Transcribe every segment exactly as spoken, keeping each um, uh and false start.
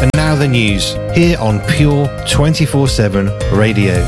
And now the news, here on Pure twenty-four seven Radio.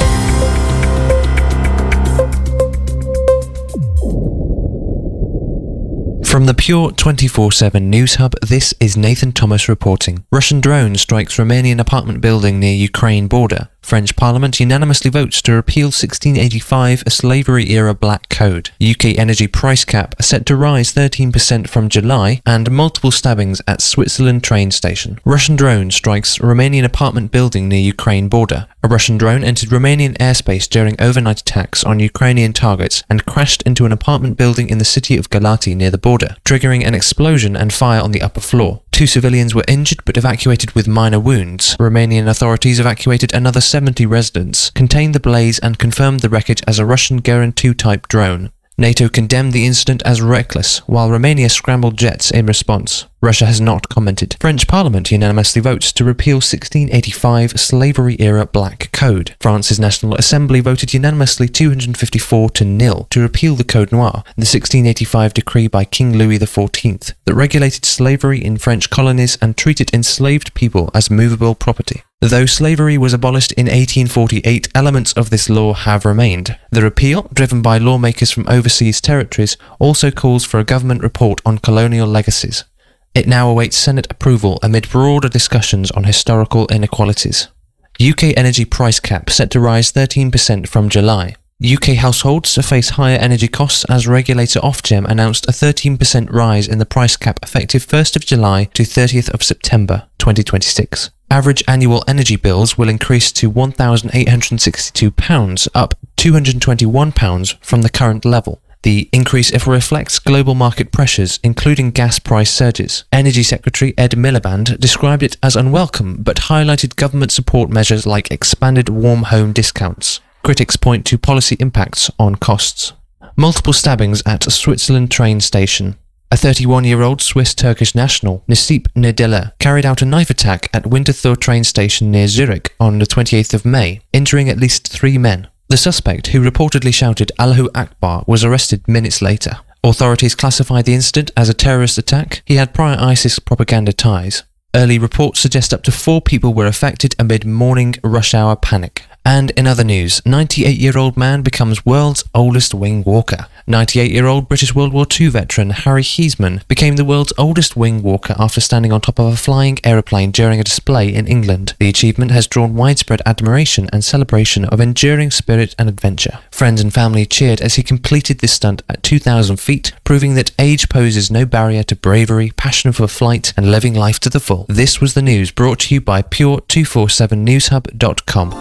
From the Pure twenty-four seven News Hub, this is Nathan Thomas reporting. Russian drone strikes Romanian apartment building near Ukraine border. French Parliament unanimously votes to repeal sixteen eighty-five, a slavery-era black code. U K energy price cap set to rise thirteen percent from July, and multiple stabbings at Switzerland train station. Russian drone strikes Romanian apartment building near Ukraine border. A Russian drone entered Romanian airspace during overnight attacks on Ukrainian targets and crashed into an apartment building in the city of Galati near the border, triggering an explosion and fire on the upper floor. Two civilians were injured but evacuated with minor wounds. Romanian authorities evacuated another seventy residents, contained the blaze and confirmed the wreckage as a Russian Geran two type drone. NATO condemned the incident as reckless, while Romania scrambled jets in response. Russia has not commented. French Parliament unanimously votes to repeal sixteen eighty-five, slavery-era black code. France's National Assembly voted unanimously two hundred fifty-four to nil to repeal the Code Noir, the sixteen eighty-five decree by King Louis the fourteenth that regulated slavery in French colonies and treated enslaved people as movable property. Though slavery was abolished in eighteen forty-eight, elements of this law have remained. The repeal, driven by lawmakers from overseas territories, also calls for a government report on colonial legacies. It now awaits Senate approval amid broader discussions on historical inequalities. U K energy price cap set to rise thirteen percent from July. U K households face higher energy costs as regulator Ofgem announced a thirteen percent rise in the price cap effective first of July to thirtieth of September twenty twenty-six. Average annual energy bills will increase to one thousand eight hundred sixty-two pounds, up two hundred twenty-one pounds from the current level. The increase reflects global market pressures, including gas price surges. Energy Secretary Ed Miliband described it as unwelcome, but highlighted government support measures like expanded warm home discounts. Critics point to policy impacts on costs. Multiple stabbings at Switzerland train station. A thirty-one-year-old Swiss-Turkish national, Necip Nedela, carried out a knife attack at Winterthur train station near Zurich on the twenty-eighth of May, injuring at least three men. The suspect, who reportedly shouted Allahu Akbar, was arrested minutes later. Authorities classified the incident as a terrorist attack. He had prior ISIS propaganda ties. Early reports suggest up to four people were affected amid morning rush hour panic. And in other news, ninety-eight-year-old man becomes world's oldest wing walker. ninety-eight-year-old British World War Two veteran Harry Heisman became the world's oldest wing walker after standing on top of a flying aeroplane during a display in England. The achievement has drawn widespread admiration and celebration of enduring spirit and adventure. Friends and family cheered as he completed this stunt at two thousand feet, proving that age poses no barrier to bravery, passion for flight, and living life to the full. This was the news brought to you by Pure two forty-seven news hub dot com.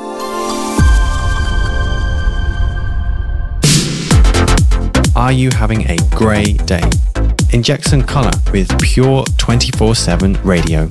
Are you having a grey day? Inject some colour with Pure twenty-four seven Radio.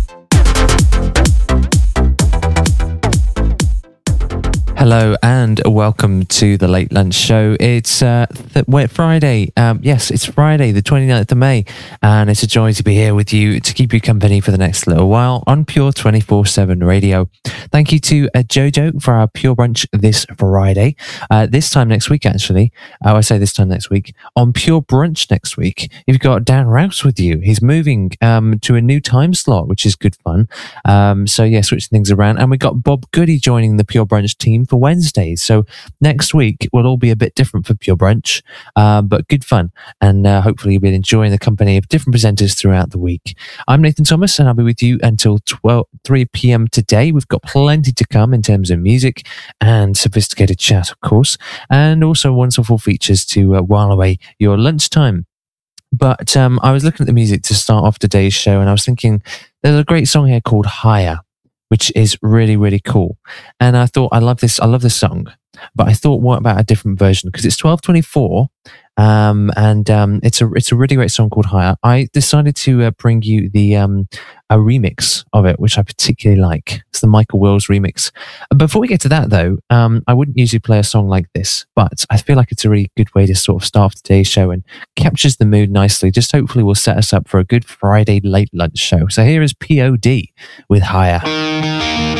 Hello and welcome to the Late Lunch Show. It's uh, th- wait, Friday. Um, yes, it's Friday, the twenty-ninth of May, and it's a joy to be here with you to keep you company for the next little while on Pure twenty-four seven Radio. Thank you to uh, Jojo for our Pure Brunch this Friday. Uh, this time next week, actually, uh, I say this time next week, on Pure Brunch next week, you've got Dan Rouse with you. He's moving um, to a new time slot, which is good fun. Um, so yeah, switching things around. And we've got Bob Goody joining the Pure Brunch team for Wednesdays. So next week will all be a bit different for Pure Brunch, uh, but good fun. And uh, hopefully you'll be enjoying the company of different presenters throughout the week. I'm Nathan Thomas and I'll be with you until twelve, three p.m. today. We've got plenty to come in terms of music and sophisticated chat, of course, and also wonderful features to uh, while away your lunchtime. But um, I was looking at the music to start off today's show and I was thinking there's a great song here called Higher, which is really, really cool. And I thought, I love this, I love this song, but I thought, what about a different version? Because it's twelve twenty-four, um, and um, it's a it's a really great song called Higher. I decided to uh, bring you the um, a remix of it, which I particularly like. It's the Michael Wills remix. Before we get to that, though, um, I wouldn't usually play a song like this, but I feel like it's a really good way to sort of start off today's show and captures the mood nicely. Just hopefully will set us up for a good Friday late lunch show. So here is P O D with Higher.